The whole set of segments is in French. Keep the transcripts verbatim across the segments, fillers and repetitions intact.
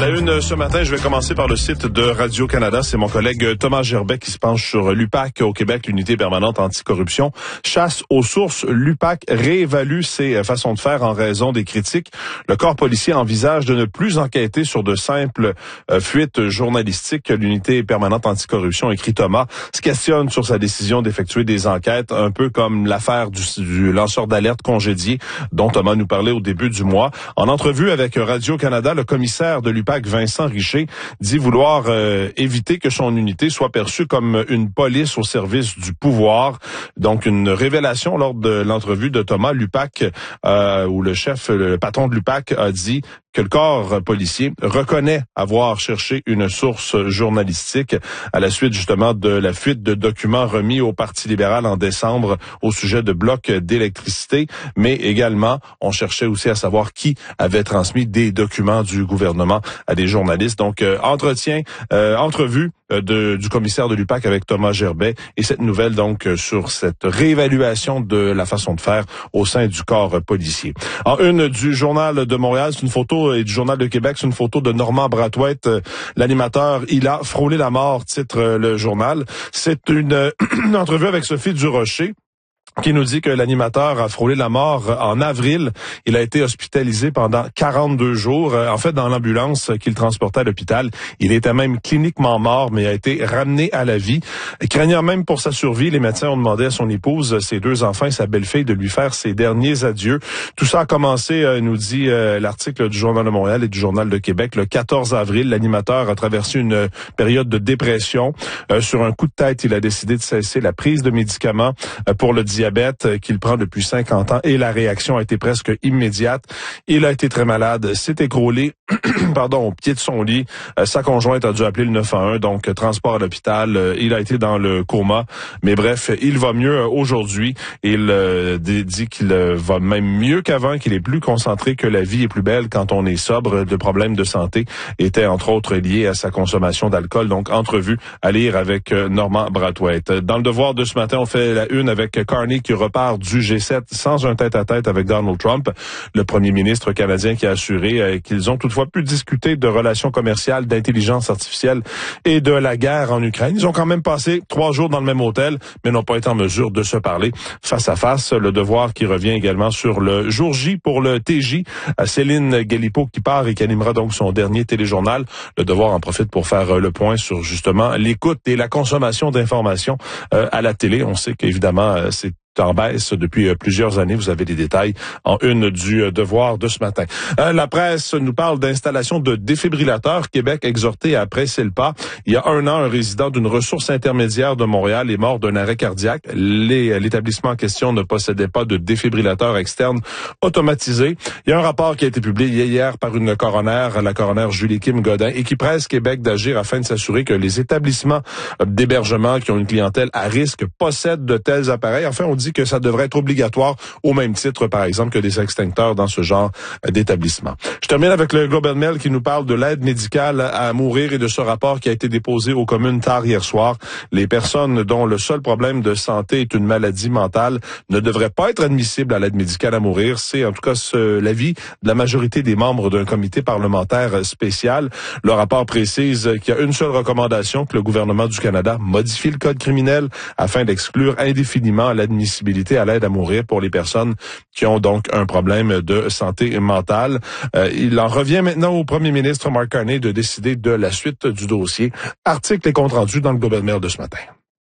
la une ce matin, je vais commencer par le site de Radio-Canada. C'est mon collègue Thomas Gerbet qui se penche sur l'U P A C au Québec, l'unité permanente anticorruption. Chasse aux sources, l'U P A C réévalue ses façons de faire en raison des critiques. Le corps policier envisage de ne plus enquêter sur de simples euh, fuites journalistiques. L'unité permanente anticorruption, écrit Thomas, se questionne sur sa décision d'effectuer des enquêtes, un peu comme l'affaire du, du lanceur d'alerte congédié dont Thomas nous parlait au début du mois. En entrevue avec Radio-Canada, le commissaire de l'U P A C, Vincent Richer, dit vouloir euh, éviter que son unité soit perçue comme une police au service du pouvoir. Donc, une révélation lors de l'entrevue de Thomas. L'U P A C, euh, où le chef, le patron de l'U P A C a dit que le corps policier reconnaît avoir cherché une source journalistique à la suite justement de la fuite de documents remis au Parti libéral en décembre au sujet de blocs d'électricité, mais également on cherchait aussi à savoir qui avait transmis des documents du gouvernement à des journalistes. Donc euh, entretien, euh, entrevue euh, de, du commissaire de l'U P A C avec Thomas Gerbet et cette nouvelle donc euh, sur cette réévaluation de la façon de faire au sein du corps policier. En une du Journal de Montréal, c'est une photo et du Journal de Québec, c'est une photo de Normand Brathwaite, euh, l'animateur. Il a frôlé la mort, titre euh, le journal. C'est une, euh, une entrevue avec Sophie Durocher, qui nous dit que l'animateur a frôlé la mort en avril. Il a été hospitalisé pendant quarante-deux jours. En fait, dans l'ambulance qu'il transportait à l'hôpital, il était même cliniquement mort, mais a été ramené à la vie. Craignant même pour sa survie, les médecins ont demandé à son épouse, ses deux enfants et sa belle-fille de lui faire ses derniers adieux. Tout ça a commencé, nous dit l'article du Journal de Montréal et du Journal de Québec, le quatorze avril. L'animateur a traversé une période de dépression. Sur un coup de tête, il a décidé de cesser la prise de médicaments pour le diabète qu'il prend depuis cinquante ans et la réaction a été presque immédiate. Il a été très malade, s'est écroulé pardon, au pied de son lit. Euh, sa conjointe a dû appeler le neuf un un, donc euh, transport à l'hôpital. Euh, il a été dans le coma. Mais bref, il va mieux euh, aujourd'hui. Il euh, dit qu'il euh, va même mieux qu'avant, qu'il est plus concentré, que la vie est plus belle quand on est sobre. Le problème de santé était entre autres lié à sa consommation d'alcool. Donc, entrevue à lire avec euh, Normand Brathwaite. Dans le Devoir de ce matin, on fait la une avec Carney qui repart du G sept sans un tête-à-tête avec Donald Trump, le premier ministre canadien qui a assuré euh, qu'ils ont toutefois pu discuter de relations commerciales, d'intelligence artificielle et de la guerre en Ukraine. Ils ont quand même passé trois jours dans le même hôtel, mais n'ont pas été en mesure de se parler face à face. Le Devoir qui revient également sur le jour J pour le T J. Céline Galipo qui part et qui animera donc son dernier téléjournal. Le Devoir en profite pour faire le point sur justement l'écoute et la consommation d'informations euh, à la télé. On sait qu'évidemment, euh, c'est en baisse depuis plusieurs années. Vous avez les détails en une du Devoir de ce matin. Euh, la presse nous parle d'installation de défibrillateurs. Québec exhorté à presser le pas. Il y a un an, un résident d'une ressource intermédiaire de Montréal est mort d'un arrêt cardiaque. Les, l'établissement en question ne possédait pas de défibrillateur externe automatisé. Il y a un rapport qui a été publié hier par une coroner, la coroner Julie Kim Godin, et qui presse Québec d'agir afin de s'assurer que les établissements d'hébergement qui ont une clientèle à risque possèdent de tels appareils. Enfin, on dit que ça devrait être obligatoire au même titre, par exemple, que des extincteurs dans ce genre d'établissement. Je termine avec le Globe and Mail qui nous parle de l'aide médicale à mourir et de ce rapport qui a été déposé aux communes tard hier soir. Les personnes dont le seul problème de santé est une maladie mentale ne devraient pas être admissibles à l'aide médicale à mourir. C'est en tout cas ce, l'avis de la majorité des membres d'un comité parlementaire spécial. Le rapport précise qu'il y a une seule recommandation, que le gouvernement du Canada modifie le code criminel afin d'exclure indéfiniment l'admissibilité à l'aide à mourir pour les personnes qui ont donc un problème de santé mentale. Euh, il en revient maintenant au premier ministre Mark Carney de décider de la suite du dossier. Article et compte rendu dans le Globe and Mail de ce matin.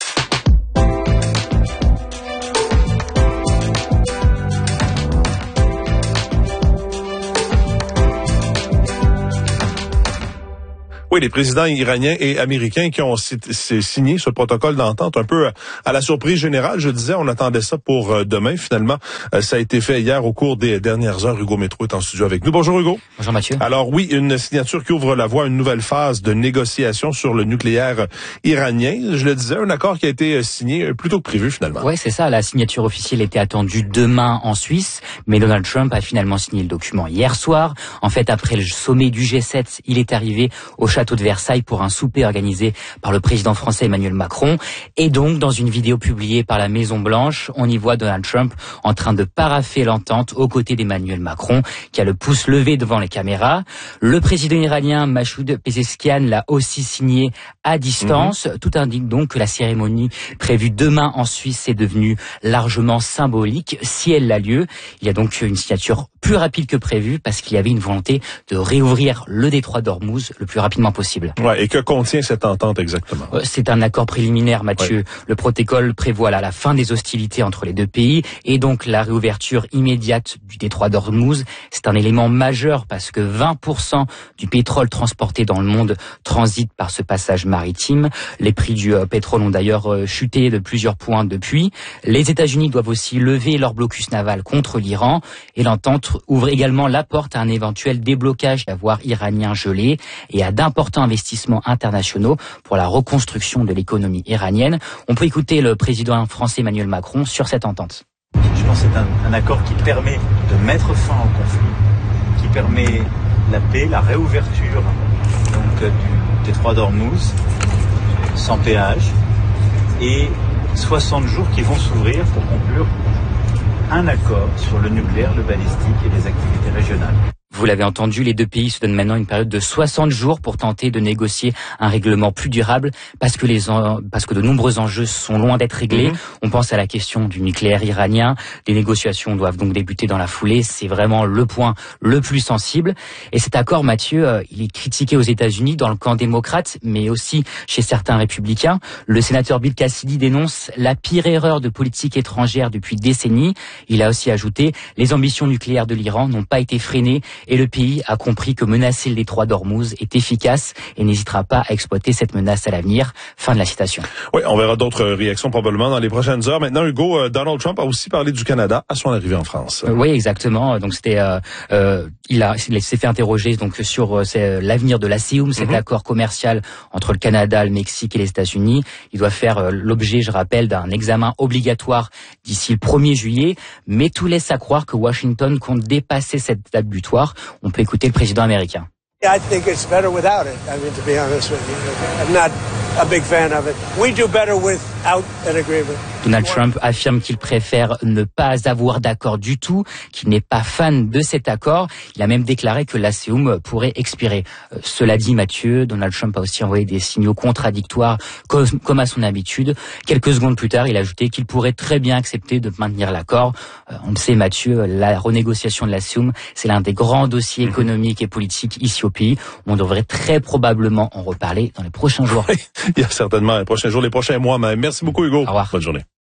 Oui, les présidents iraniens et américains qui ont signé ce protocole d'entente un peu à la surprise générale. Je disais, on attendait ça pour demain. Finalement, ça a été fait hier au cours des dernières heures. Hugo Métro est en studio avec nous. Bonjour Hugo. Bonjour Mathieu. Alors oui, une signature qui ouvre la voie à une nouvelle phase de négociation sur le nucléaire iranien. Je le disais, un accord qui a été signé plus tôt que prévu finalement. Oui, c'est ça. La signature officielle était attendue demain en Suisse, mais Donald Trump a finalement signé le document hier soir. En fait, après le sommet du G sept, il est arrivé au château château de Versailles pour un souper organisé par le président français Emmanuel Macron. Et donc, dans une vidéo publiée par la Maison Blanche, on y voit Donald Trump en train de paraffer l'entente aux côtés d'Emmanuel Macron, qui a le pouce levé devant les caméras. Le président iranien Masoud Pezeshkian l'a aussi signé à distance. Mmh. Tout indique donc que la cérémonie prévue demain en Suisse est devenue largement symbolique, si elle a lieu. Il y a donc une signature plus rapide que prévu parce qu'il y avait une volonté de réouvrir le détroit d'Ormuz le plus rapidement possible. Ouais, et que contient cette entente exactement? C'est un accord préliminaire, Mathieu. Ouais. Le protocole prévoit là, la fin des hostilités entre les deux pays et donc la réouverture immédiate du détroit d'Ormuz. C'est un élément majeur parce que vingt pour cent du pétrole transporté dans le monde transite par ce passage maritime. Les prix du euh, pétrole ont d'ailleurs euh, chuté de plusieurs points depuis. Les États-Unis doivent aussi lever leur blocus naval contre l'Iran et l'entente ouvre également la porte à un éventuel déblocage d'avoir iranien gelé et à d'importants investissements internationaux pour la reconstruction de l'économie iranienne. On peut écouter le président français Emmanuel Macron sur cette entente. Je pense que c'est un, un accord qui permet de mettre fin au conflit, qui permet la paix, la réouverture donc, du détroit d'Ormuz sans péage et soixante jours qui vont s'ouvrir pour conclure un accord sur le nucléaire, le balistique et les activités régionales. Vous l'avez entendu, les deux pays se donnent maintenant une période de soixante jours pour tenter de négocier un règlement plus durable parce que les en... parce que de nombreux enjeux sont loin d'être réglés. Mmh. On pense à la question du nucléaire iranien. Les négociations doivent donc débuter dans la foulée. C'est vraiment le point le plus sensible. Et cet accord, Mathieu, euh, il est critiqué aux États-Unis dans le camp démocrate, mais aussi chez certains républicains. Le sénateur Bill Cassidy dénonce la pire erreur de politique étrangère depuis des décennies. Il a aussi ajouté « Les ambitions nucléaires de l'Iran n'ont pas été freinées et le pays a compris que menacer le détroit d'Ormuz est efficace et n'hésitera pas à exploiter cette menace à l'avenir. » Fin de la citation. Oui, on verra d'autres réactions probablement dans les prochaines heures. Maintenant, Hugo, Donald Trump a aussi parlé du Canada à son arrivée en France. Euh, oui, exactement. Donc c'était, euh, euh, il a, il s'est fait interroger donc sur euh, l'avenir de l'ASEAN, cet mm-hmm. accord commercial entre le Canada, le Mexique et les États-Unis. Il doit faire euh, l'objet, je rappelle, d'un examen obligatoire d'ici le premier juillet, mais tout laisse à croire que Washington compte dépasser cette date butoir. On peut écouter le président américain. I think it's better without it. I mean, to be honest with you, I'm not a big fan of it. We do better without an agreement. Donald Trump affirme qu'il préfère ne pas avoir d'accord du tout, qu'il n'est pas fan de cet accord. Il a même déclaré que l'ASEAN pourrait expirer. Euh, cela dit, Mathieu, Donald Trump a aussi envoyé des signaux contradictoires, comme, comme à son habitude. Quelques secondes plus tard, il a ajouté qu'il pourrait très bien accepter de maintenir l'accord. Euh, on le sait, Mathieu, la renégociation de l'ASEAN, c'est l'un des grands dossiers économiques et politiques ici au pays. On devrait très probablement en reparler dans les prochains jours. Il y a certainement les prochains jours, les prochains mois. Mais merci beaucoup, Hugo. Au revoir. Bonne journée.